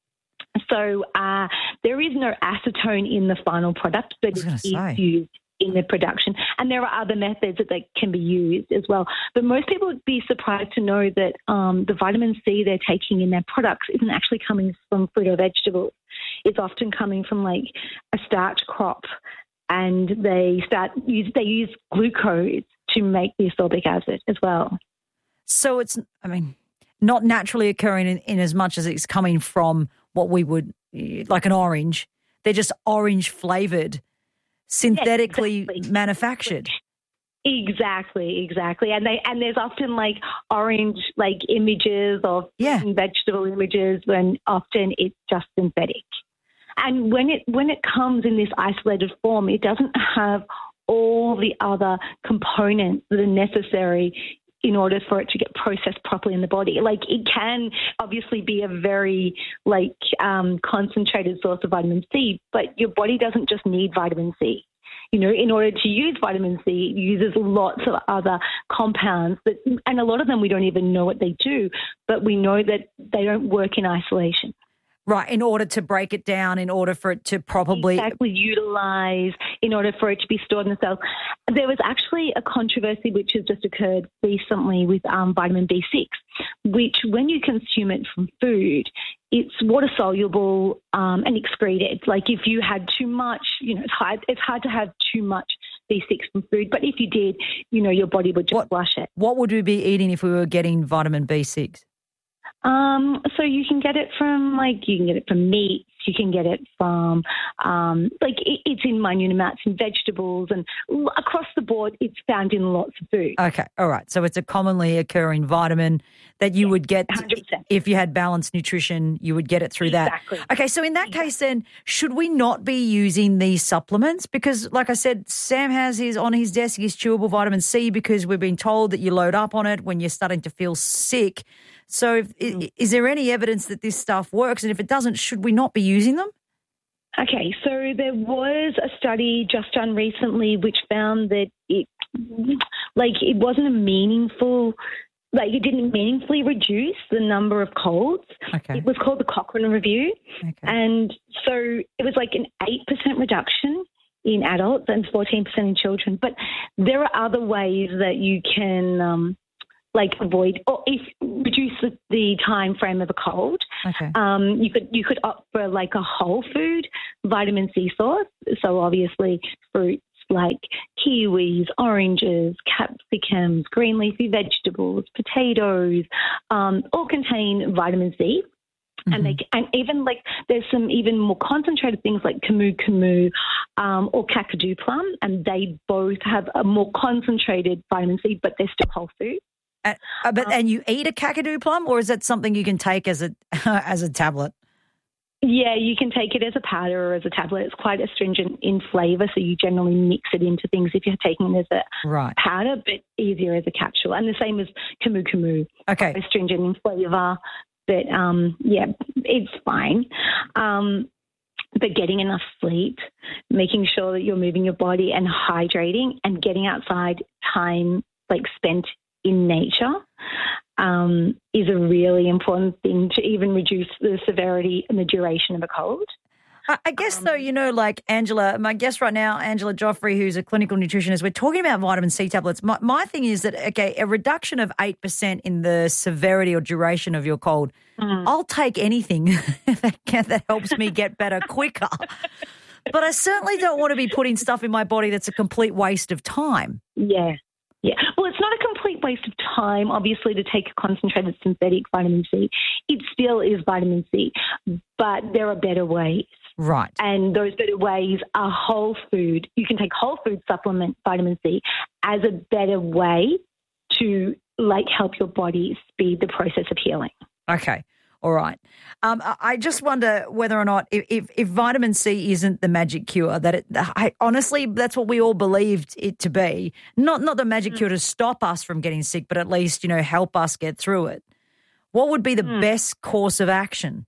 So uh, there is no acetone in the final product, but it is say. used in the production. And there are other methods that they can be used as well. But most people would be surprised to know that um, the vitamin C they're taking in their products isn't actually coming from fruit or vegetables. It's often coming from like a starch crop, and they start use they use glucose to make the ascorbic acid as well. So it's, I mean, not naturally occurring in, in as much as it's coming from what we would, like an orange. They're just orange flavoured, synthetically yes, exactly. manufactured. Exactly, exactly. And they and there's often like orange like images of yeah. vegetable images when often it's just synthetic. And when it when it comes in this isolated form, it doesn't have all the other components that are necessary in order for it to get processed properly in the body. Like it can obviously be a very like um, concentrated source of vitamin C, but your body doesn't just need vitamin C. You know, in order to use vitamin C, it uses lots of other compounds that, and a lot of them we don't even know what they do, but we know that they don't work in isolation. Right, in order to break it down, in order for it to probably... Exactly, utilise, in order for it to be stored in the cells. There was actually a controversy which has just occurred recently with um, vitamin B six, which when you consume it from food, it's water-soluble um, and excreted. Like if you had too much, you know, it's hard, it's hard to have too much B six from food, but if you did, you know, your body would just what, flush it. What would we be eating if we were getting vitamin B six? Um, so you can get it from like you can get it from meat, You can get it from, um, like, it, it's in minute amounts in vegetables, and l- across the board, it's found in lots of food. Okay, all right. So it's a commonly occurring vitamin that you would get one hundred percent. if you had balanced nutrition, you would get it through Exactly. that. Okay, so in that case then, should we not be using these supplements? Because like I said, Sam has his on his desk his chewable vitamin C because we've been told that you load up on it when you're starting to feel sick. So if, Mm. is there any evidence that this stuff works? And if it doesn't, should we not be using them? Okay, so there was a study just done recently which found that it, like, it wasn't a meaningful, like, it didn't meaningfully reduce the number of colds. Okay. It was called the Cochrane Review. Okay. And so it was like an eight percent reduction in adults and fourteen percent in children. But there are other ways that you can, um, like, avoid or if reduce the, the time frame of a cold. Okay. Um, you could you could opt for like a whole food vitamin C source. So obviously fruits like kiwis, oranges, capsicums, green leafy vegetables, potatoes, um, all contain vitamin C. Mm-hmm. And they and even like there's some even more concentrated things like camu camu um, or kakadu plum, and they both have a more concentrated vitamin C, but they're still whole food. Uh, uh, but and you eat a kakadu plum, or is that something you can take as a as a tablet? Yeah, you can take it as a powder or as a tablet. It's quite astringent in flavour, so you generally mix it into things if you're taking it as a right. powder, but easier as a capsule. And the same as camu camu. Okay. Quite astringent in flavour, but um, yeah, it's fine. Um, but getting enough sleep, making sure that you're moving your body and hydrating and getting outside time like spent in nature um, is a really important thing to even reduce the severity and the duration of a cold. I, I guess, though, you know, like Angela, my guest right now, Angela Joffrey, who's a clinical nutritionist, we're talking about vitamin C tablets. My, my thing is that, okay, a reduction of eight percent in the severity or duration of your cold, mm. I'll take anything that, can, that helps me get better quicker. But I certainly don't want to be putting stuff in my body that's a complete waste of time. Yeah. Yeah, well, it's not a complete waste of time, obviously, to take a concentrated synthetic vitamin C. It still is vitamin C, but there are better ways. Right. And those better ways are whole food. You can take whole food supplement vitamin C as a better way to, like, help your body speed the process of healing. Okay. All right. Um, I just wonder whether or not if, if, if vitamin C isn't the magic cure, that it, I, honestly, that's what we all believed it to be. Not not the magic mm. cure to stop us from getting sick, but at least, you know, help us get through it. What would be the mm. best course of action?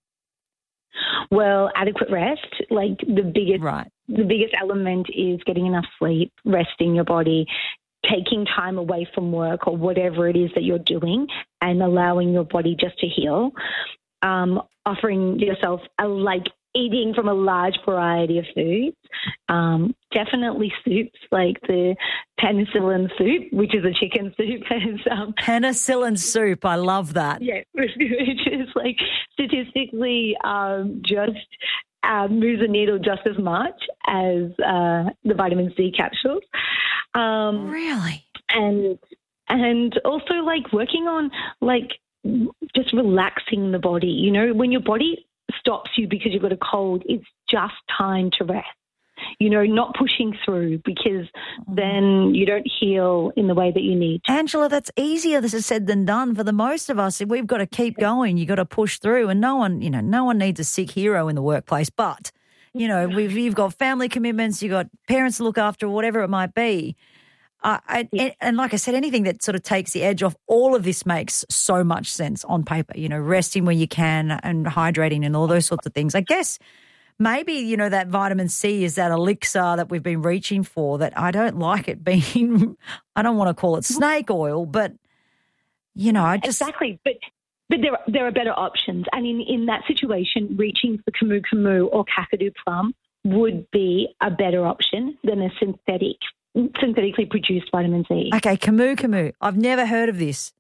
Well, adequate rest. Like the biggest, right. the biggest element is getting enough sleep, resting your body, taking time away from work or whatever it is that you're doing, and allowing your body just to heal. Um, offering yourself a, like eating from a large variety of foods, um, definitely soups like the penicillin soup, which is a chicken soup. Has, um, penicillin soup, I love that. Yeah, which is like statistically um, just uh, moves the needle just as much as uh, the vitamin C capsules. Um, really? And and also like working on like just relaxing the body. You know, when your body stops you because you've got a cold, it's just time to rest. You know, not pushing through because then you don't heal in the way that you need to. Angela, that's easier this is said than done for the most of us. We've got to keep going. You've got to push through, and no one, you know, no one needs a sick hero in the workplace. But, you know, we've you've got family commitments, you've got parents to look after, whatever it might be. Uh, I, and, and like I said, anything that sort of takes the edge off, all of this makes so much sense on paper, you know, resting where you can and hydrating and all those sorts of things. I guess maybe, you know, that vitamin C is that elixir that we've been reaching for that I don't like it being, I don't want to call it snake oil, but, you know, I just. Exactly. But but there, there are better options. And in, in that situation, reaching for camu camu or kakadu plum would be a better option than a synthetic synthetically produced vitamin C. Okay, camu camu. I've never heard of this.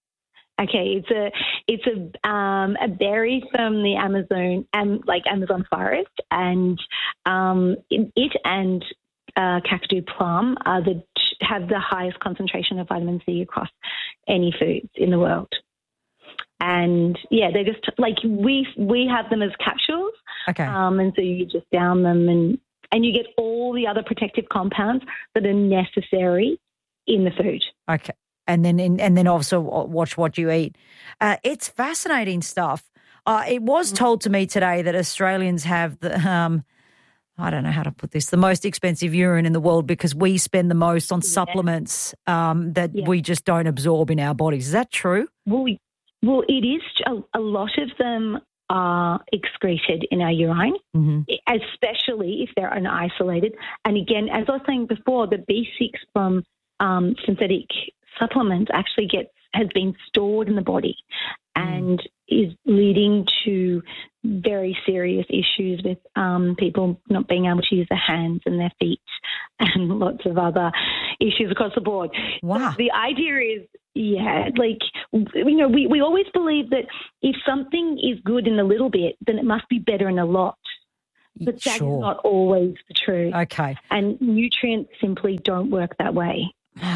Okay, it's a it's a um, a berry from the Amazon, um, like Amazon forest, and um, it and uh, kakadu plum are the have the highest concentration of vitamin C across any foods in the world. And yeah, they're just like we we have them as capsules. Okay. Um, and so you just down them and, and you get all the other protective compounds that are necessary in the food. Okay. And then in, and then also watch what you eat. Uh, it's fascinating stuff. Uh, it was told to me today that Australians have the, um, I don't know how to put this, the most expensive urine in the world because we spend the most on yeah. supplements um, that yeah. we just don't absorb in our bodies. Is that true? Well, we, well it is. A, a lot of them are excreted in our urine, mm-hmm. especially if they're unisolated. And again, as I was saying before, the B six from um, synthetic supplements actually gets has been stored in the body and is leading to very serious issues with um, people not being able to use their hands and their feet and lots of other issues across the board. Wow. So the idea is, yeah, like, you know, we, we always believe that if something is good in a little bit, then it must be better in a lot. But that Sure. is not always the truth. Okay. And nutrients simply don't work that way.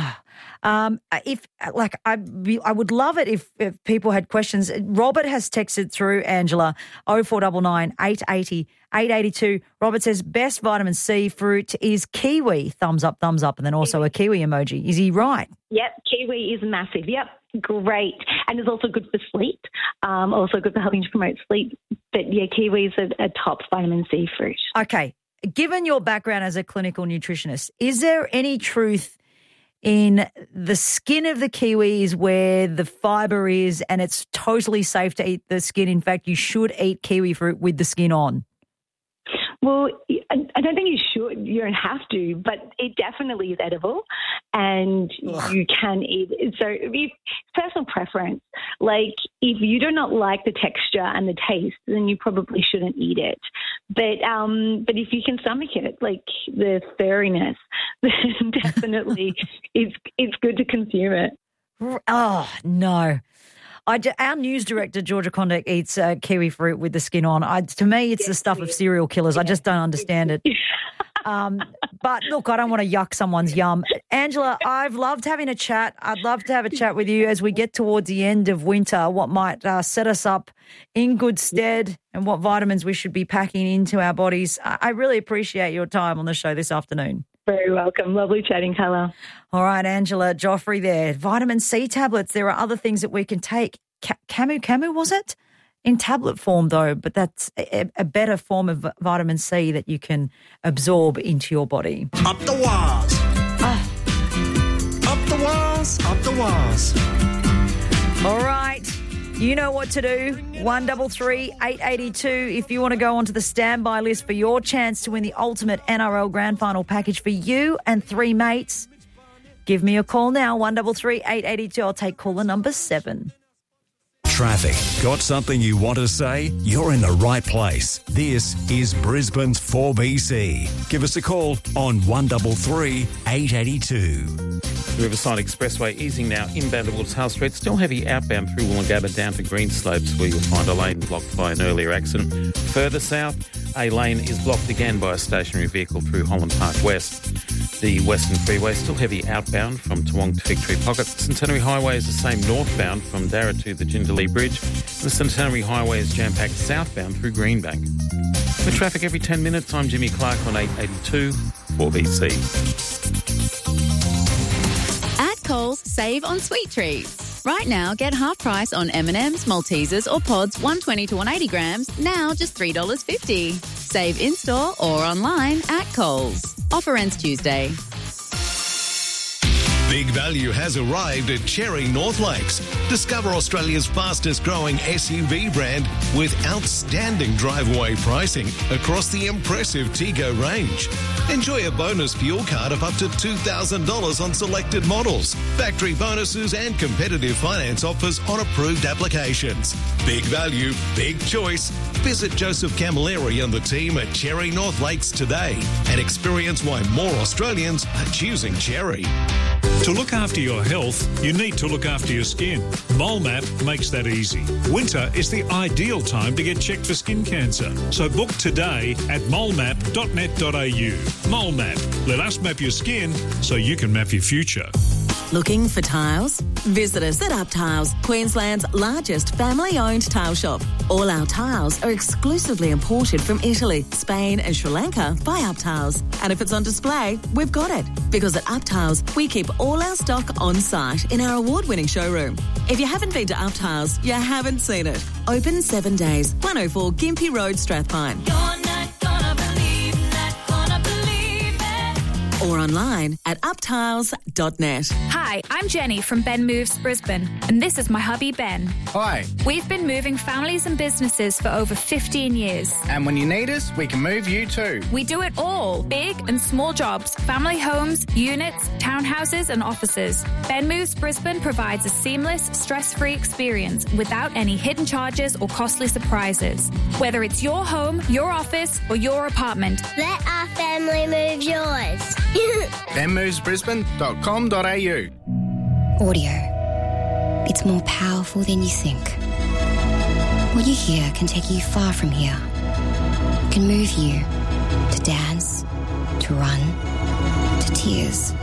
Um, if like I, I would love it if, if people had questions. Robert has texted through Angela oh four nine nine, eight eight oh, eight eight two. Robert says best vitamin C fruit is kiwi. Thumbs up, thumbs up, and then also a kiwi emoji. Is he right? Yep, kiwi is massive. Yep, great, and it's also good for sleep. Um, also good for helping to promote sleep. But yeah, kiwi is a, a top vitamin C fruit. Okay, given your background as a clinical nutritionist, is there any truth in the skin of the kiwi is where the fibre is and it's totally safe to eat the skin? In fact, you should eat kiwi fruit with the skin on. Well, I don't think you should. You don't have to, but it definitely is edible and Ugh. you can eat it. So if, personal preference. Like if you do not like the texture and the taste, then you probably shouldn't eat it. But um, but if you can stomach it, like the furriness, then definitely it's, it's good to consume it. Oh, no. I, our news director, Georgia Condick, eats uh, kiwi fruit with the skin on. I, to me, it's yes, the stuff of serial killers. Yeah. I just don't understand it. um, but, look, I don't want to yuck someone's yum. Angela, I've loved having a chat. I'd love to have a chat with you as we get towards the end of winter, what might uh, set us up in good stead and what vitamins we should be packing into our bodies. I, I really appreciate your time on the show this afternoon. Very welcome. Lovely chatting, Carla. All right, Angela, Joffrey there. Vitamin C tablets. There are other things that we can take. Ca- Camu Camu, was it? In tablet form, though, but that's a, a better form of vitamin C that you can absorb into your body. Up the walls. Ah. Up the walls. Up the walls. All right. You know what to do. one three three, eight eight two if you want to go onto the standby list for your chance to win the ultimate N R L Grand Final package for you and three mates. Give me a call now, one three three, eight eight two. I'll take caller number seven. Traffic. Got something you want to say? You're in the right place. This is Brisbane's four B C. Give us a call on one three three, eight eight two. Riverside Expressway easing now inbound towards Hull Street. Still heavy outbound through Woolloongabba down to Greenslopes, where you'll find a lane blocked by an earlier accident. Further south, a lane is blocked again by a stationary vehicle through Holland Park West. The Western Freeway still heavy outbound from Toowong to Victory Pocket. Centenary Highway is the same northbound from Darra to the Jindalee Bridge. The Centenary Highway is jam-packed southbound through Greenbank. With traffic every ten minutes, I'm Jimmy Clark on eight eighty-two four B C. At Coles, save on sweet treats. Right now, get half price on M and M's, Maltesers or Pods one twenty to one eighty grams, now just three dollars fifty. Save in-store or online at Coles. Offer ends Tuesday. Big value has arrived at Cherry North Lakes. Discover Australia's fastest growing S U V brand with outstanding drive-away pricing across the impressive Tego range. Enjoy a bonus fuel card of up to two thousand dollars on selected models, factory bonuses and competitive finance offers on approved applications. Big value, big choice. Visit Joseph Camilleri and the team at Cherry North Lakes today and experience why more Australians are choosing Cherry. To look after your health, you need to look after your skin. MoleMap makes that easy. Winter is the ideal time to get checked for skin cancer. So book today at molemap dot net dot a u. MoleMap. Let us map your skin so you can map your future. Looking for tiles? Visit us at Up Tiles, Queensland's largest family-owned tile shop. All our tiles are exclusively imported from Italy, Spain and Sri Lanka by Up Tiles. And if it's on display, we've got it. Because at Up Tiles, we keep all our stock on site in our award-winning showroom. If you haven't been to Up Tiles, you haven't seen it. Open seven days, one oh four Gympie Road, Strathpine. Or online at up tiles dot net. Hi, I'm Jenny from Ben Moves Brisbane, and this is my hubby Ben. Hi. We've been moving families and businesses for over fifteen years. And when you need us, we can move you too. We do it all, big and small jobs, family homes, units, townhouses and offices. Ben Moves Brisbane provides a seamless, stress-free experience without any hidden charges or costly surprises. Whether it's your home, your office or your apartment. Let our family move yours. ben moves brisbane dot com dot a u. Audio. It's more powerful than you think. What you hear can take you far from here. Can move you to dance, to run, to tears.